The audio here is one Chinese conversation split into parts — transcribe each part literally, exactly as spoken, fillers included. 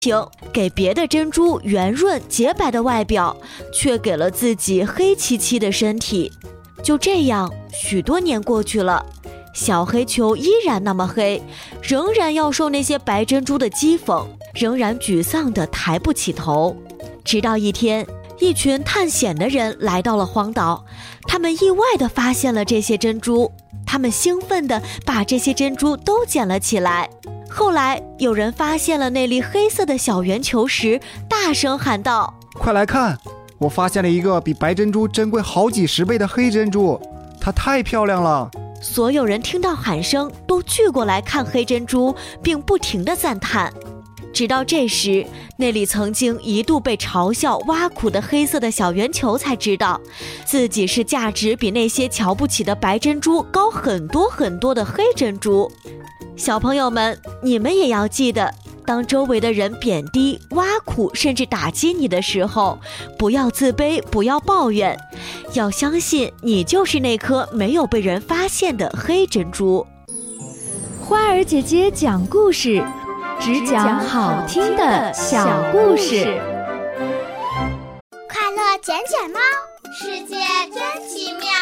形，给别的珍珠圆润洁白的外表，却给了自己黑漆漆的身体。就这样，许多年过去了，小黑球依然那么黑，仍然要受那些白珍珠的讥讽，仍然沮丧地抬不起头。直到一天，一群探险的人来到了荒岛，他们意外地发现了这些珍珠，他们兴奋地把这些珍珠都捡了起来。后来有人发现了那粒黑色的小圆球时，大声喊道： 快来看，我发现了一个比白珍珠珍贵好几十倍的黑珍珠，它太漂亮了。 所有人听到喊声都聚过来看黑珍珠，并不停地赞叹。直到这时，那里曾经一度被嘲笑挖苦的黑色的小圆球才知道，自己是价值比那些瞧不起的白珍珠高很多很多的黑珍珠。小朋友们，你们也要记得，当周围的人贬低、挖苦甚至打击你的时候，不要自卑，不要抱怨，要相信你就是那颗没有被人发现的黑珍珠。 花儿姐姐讲故事，只讲好听的小故事。 快乐捡捡猫，世界真奇妙。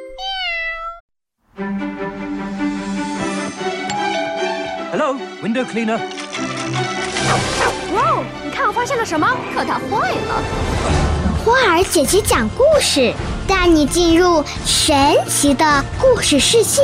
Hello, window cleaner. 哇，你看我发现了什么？可它坏了。 花儿姐姐讲故事，带你进入神奇的故事世界。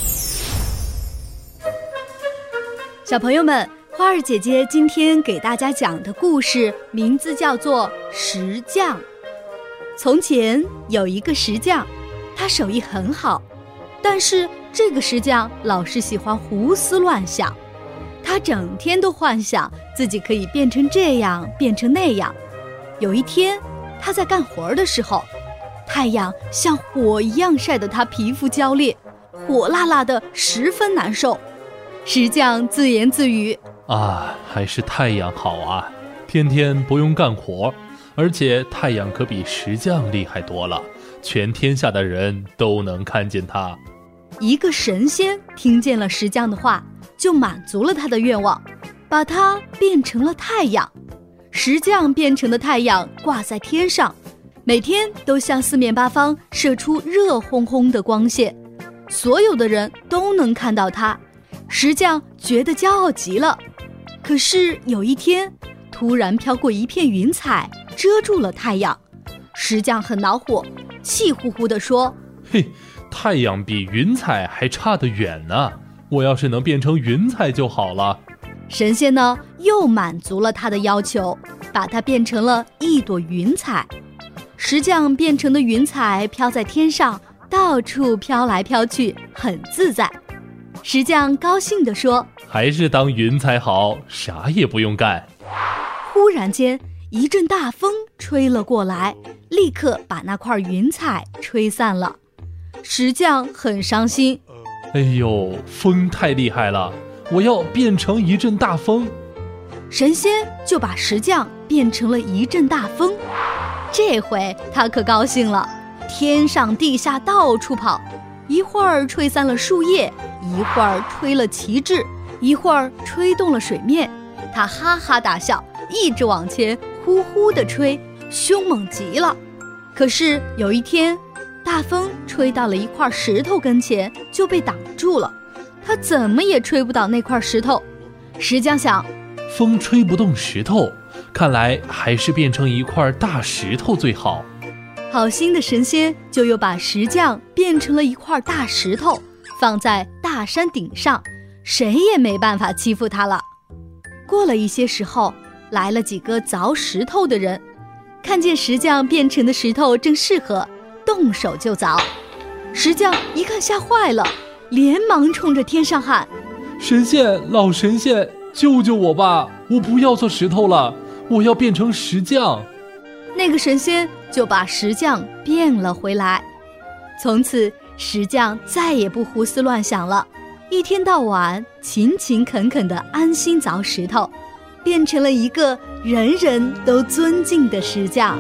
小朋友们，花儿姐姐今天给大家讲的故事名字叫做石匠。从前有一个石匠，他手艺很好，但是这个石匠老是喜欢胡思乱想，他整天都幻想自己可以变成这样，变成那样。有一天，他在干活的时候，太阳像火一样晒得他皮肤焦裂，火辣辣的，十分难受。石匠自言自语： 啊，还是太阳好啊，天天不用干活，而且太阳可比石匠厉害多了，全天下的人都能看见他。 一个神仙听见了石匠的话，就满足了他的愿望，把他变成了太阳。石匠变成的太阳挂在天上，每天都向四面八方射出热烘烘的光线，所有的人都能看到他。石匠觉得骄傲极了。可是有一天，突然飘过一片云彩，遮住了太阳。石匠很恼火，气呼呼地说： 嘿，太阳比云彩还差得远呢，我要是能变成云彩就好了。 神仙呢，又满足了他的要求，把它变成了一朵云彩。石匠变成的云彩飘在天上，到处飘来飘去，很自在。石匠高兴地说： 还是当云彩好，啥也不用干。 忽然间，一阵大风吹了过来，立刻把那块云彩吹散了。石匠很伤心。 哎呦，风太厉害了，我要变成一阵大风。 神仙就把石匠变成了一阵大风。这回他可高兴了，天上地下到处跑，一会儿吹散了树叶，一会儿吹了旗帜，一会儿吹动了水面。他哈哈大笑，一直往前呼呼地吹，凶猛极了。可是有一天，大风吹到了一块石头跟前，就被挡住了。他怎么也吹不倒那块石头。石匠想， 风吹不动石头，看来还是变成一块大石头最好。 好心的神仙就又把石匠变成了一块大石头，放在大山顶上，谁也没办法欺负他了。过了一些时候，来了几个凿石头的人，看见石匠变成的石头正适合，动手就凿。石匠一看吓坏了，连忙冲着天上喊： 神仙，老神仙，救救我吧，我不要做石头了，我要变成石匠。 那个神仙就把石匠变了回来。从此石匠再也不胡思乱想了，一天到晚勤勤恳恳地安心凿石头，变成了一个人人都尊敬的石匠。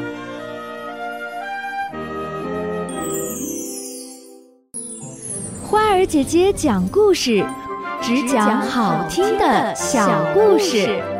花儿姐姐讲故事，只讲好听的小故事。